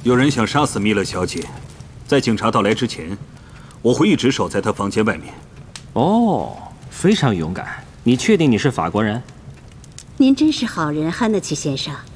有人想杀死米勒小姐，在警察到来之前，我会一直守在她房间外面。 哦，非常勇敢。你确定你是法国人？ 您真是好人，汉纳奇先生。